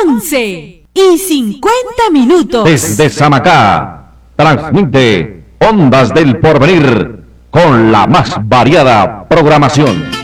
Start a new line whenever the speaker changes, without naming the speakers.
11:50.
Desde Samacá, transmite Ondas del Porvenir con la más variada programación.